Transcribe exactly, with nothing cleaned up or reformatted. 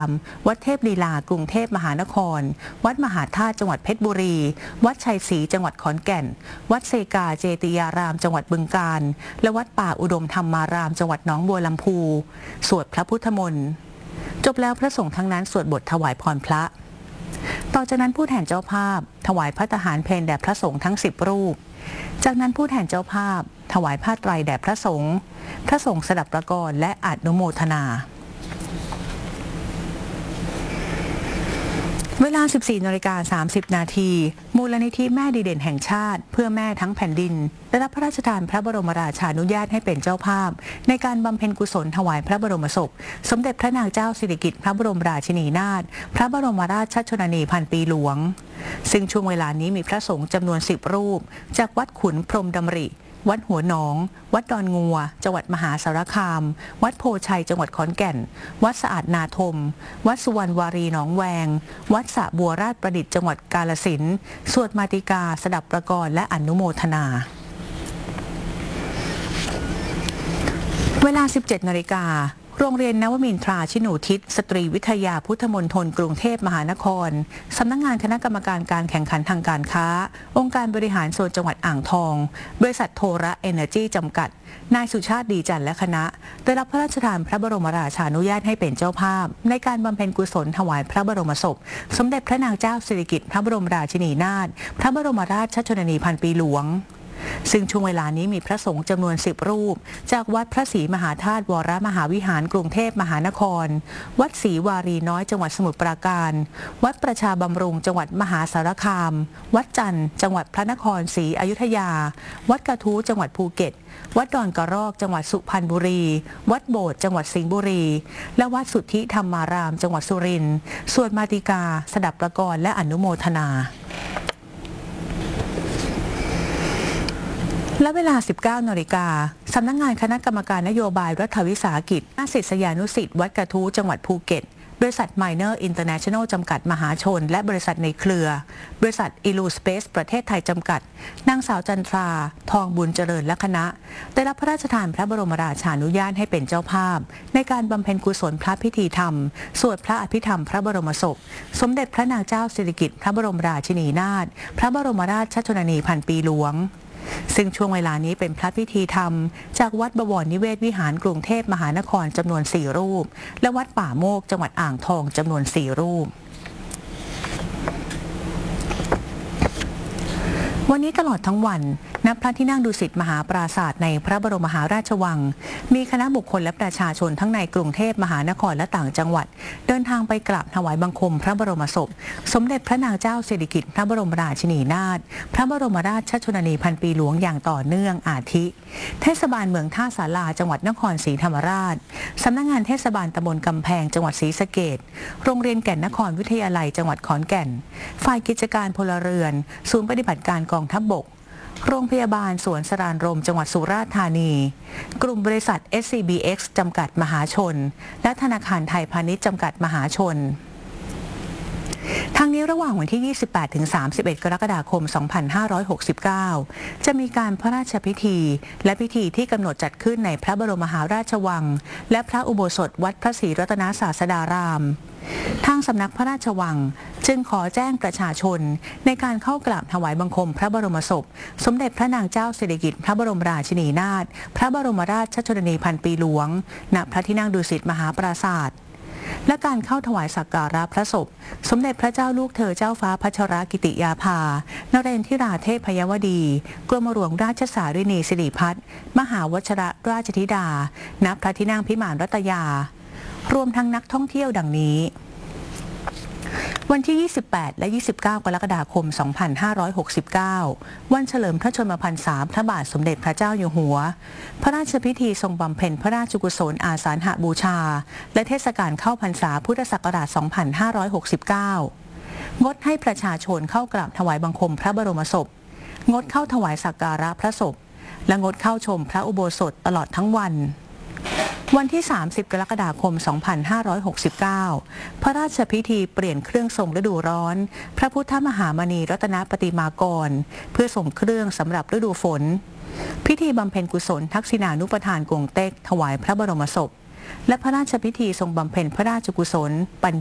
วัดเทพลีลากรุงเทพมหานครวัดมหาธาตุจังหวัดเพชรบุรีวัดชัยศรีจังหวัดขอนแก่นวัดเซกาเจติยารามจังหวัดบึงกาฬและวัดป่าอุดมธรรมารามจังหวัดหนองบัวลำพูสวดพระพุทธมนต์จบแล้วพระสงฆ์ทั้งนั้นสวดบทถวายพรพระต่อจากนั้นผู้แทนเจ้าภาพถวายพระทหารเพลแด่พระสงฆ์ทั้งสิบรูปจากนั้นผู้แทนเจ้าภาพถวายผ้าไตรแด่พระสงฆ์พระสงฆ์สดับประกรและอนุโมทนาเวลา สิบสี่นาฬิกาสามสิบนาทีมูลนิธิแม่ดีเด่นแห่งชาติเพื่อแม่ทั้งแผ่นดินได้รับพระราชทานพระบรมราชานุญาตให้เป็นเจ้าภาพในการบำเพ็ญกุศลถวายพระบรมศพสมเด็จพระนางเจ้าสิริกิติ์พระบรมราชินีนาถพระบรมราชชนนีพันปีหลวงซึ่งช่วงเวลานี้มีพระสงฆ์จำนวนสิบรูปจากวัดขุนพรหมดำริวัดหัวหนองวัดดอนงัวจังหวัดมหาสารคามวัดโพชัยจังหวัดขอนแก่นวัดสะอาดนาทมวัดสุวรรณวารีหนองแวงวัดสระบัวราชประดิษฐ์จังหวัดกาฬสินธุ์สวดมาติกาสดับประกรและอนุโมทนาเวลา สิบเจ็ดนาฬิกาโรงเรียนนวมินทราชินูทิศสตรีวิทยาพุทธมณฑลกรุงเทพมหานครสำนักงานคณะกรรมการการแข่งขันทางการค้าองค์การบริหารส่วนจังหวัดอ่างทองบริษัทโทระเอเนอร์จีจำกัดนายสุชาติดีจันทร์และคณะได้รับพระราชทานพระบรมราชานุญาตให้เป็นเจ้าภาพในการบำเพ็ญกุศลถวายพระบรมศพสมเด็จพระนางเจ้าสิริกิติ์พระบรมราชินีนาถพระบรมราชชนนีพันปีหลวงซึ่งช่วงเวลานี้มีพระสงฆ์จำนวนสิบรูปจากวัดพระศรีมหาธาตุวรมหาวิหารกรุงเทพมหานครวัดศรีวารีน้อยจังหวัดสมุทรปราการวัดประชาบำรุงจังหวัดมหาสารคามวัดจันทร์จังหวัดพระนครศรีอยุธยาวัดกระทู้จังหวัดภูเก็ตวัดดอนกระรอกจังหวัดสุพรรณบุรีวัดโบสถ์จังหวัดสิงห์บุรีและวัดสุทธิธรรมารามจังหวัดสุรินทร์สวดมาติกาสดับประกรและอนุโมทนาและเวลา สิบเก้านาฬิกาสำนักงานคณะกรรมการนโยบายรัฐวิสาหกิจณศิษยานุศิษย์วัดกระทู้จังหวัดภูเก็ตบริษัทไมเนอร์อินเตอร์เนชั่นแนลจำกัดมหาชนและบริษัทในเครือบริษัทอิลูสเปซประเทศไทยจำกัดนางสาวจันทราทองบุญเจริญและคณะได้รับพระราชทานพระบรมราชานุญาตให้เป็นเจ้าภาพในการบำเพ็ญกุศลพระพิธีธรรมสวดพระอภิธรรมพระบรมศพสมเด็จพระนางเจ้าสิริกิติ์พระบรมราชินีนาถพระบรมราชชนนีพันปีหลวงซึ่งช่วงเวลานี้เป็นพระพิธีธรรมจากวัดบวรนิเวศวิหารกรุงเทพมหานครจำนวนสี่รูปและวัดป่าโมกจังหวัดอ่างทองจำนวนสี่รูปวันนี้ตลอดทั้งวันณพระที่นั่งดุสิตมหาปราสาทในพระบรมมหาราชวังมีคณะบุคคลและประชาชนทั้งในกรุงเทพมหานครและต่างจังหวัดเดินทางไปกราบถวายบังคมพระบรมศพสมเด็จพระนางเจ้าสิริกิติ์พระบรมราชินีนาถพระบรมราชชนนีพันปีหลวงอย่างต่อเนื่องอาทิเทศบาลเมืองท่าสาราจังหวัดนครศรีธรรมราชสำนักงานเทศบาลตำบลกำแพงจังหวัดศรีสะเกษโรงเรียนแก่นนครวิทยาลัยจังหวัดขอนแก่นฝ่ายกิจการพลเรือนศูนย์ปฏิบัติการกองทัพบกโรงพยาบาลสวนสรานรมจังหวัดสุราษฎร์ธานีกลุ่มบริษัท เอส ซี บี เอ็กซ์ จำกัดมหาชนและธนาคารไทยพาณิชย์จำกัดมหาชนทั้งนี้ระหว่างวันที่ ยี่สิบแปดถึงสามสิบเอ็ด กรกฎาคม สองพันห้าร้อยหกสิบเก้า จะมีการพระราชพิธีและพิธีที่กำหนดจัดขึ้นในพระบรมมหาราชวังและพระอุโบสถวัดพระศรีรัตนศาสดารามทางสำนักพระราชวังจึงขอแจ้งประชาชนในการเข้ากราบถวายบังคมพระบรมศพสมเด็จพระนางเจ้าสิริกิติ์พระบรมราชินีนาถพระบรมราชชนนีพันปีหลวงณพระที่นั่งดุสิตมหาปราสาทและการเข้าถวายสักการะพระศพสมเด็จพระเจ้าลูกเธอเจ้าฟ้าพัชรกิติยาภานเรนทิราเทพยวดีกรมหลวงราชสารินีสิริพัฒน์มหาวชิรราชธิดาณพระที่นั่งพิมานรัตยารวมทั้งนักท่องเที่ยวดังนี้วันที่ ยี่สิบแปด และ ยี่สิบเก้า กรกฎาคม สองพันห้าร้อยหกสิบเก้า วันเฉลิมพระชนมพรรษาพระบาทสมเด็จพระเจ้าอยู่หัวพระราชพิธีทรงบำเพ็ญพระราชกุศลอาสาฬหบูชาและเทศกาลเข้าพรรษาพุทธศักราช สองพันห้าร้อยหกสิบเก้า งดให้ประชาชนเข้ากราบถวายบังคมพระบรมศพงดเข้าถวายสักการะพระศพและงดเข้าชมพระอุโบสถตลอดทั้งวันวันที่ สามสิบ กรกฎาคม สองพันห้าร้อยหกสิบเก้า พระราชพิธีเปลี่ยนเครื่องทรงฤดูร้อนพระพุทธมหามณีรัตนปฏิมากรเพื่อส่งเครื่องสำหรับฤดูฝนพิธีบำเพ็ญกุศลทักษิณานุปทานกงเต็กถวายพระบรมศพและพระราชพิธีทรงบำเพ็ญพระราชกุศลปัญญา